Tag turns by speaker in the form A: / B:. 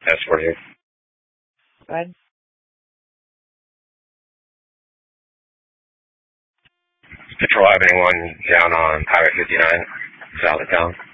A: That's 48.
B: Go ahead.
A: Patrol Avenue 1 down on Highway 59, south of town.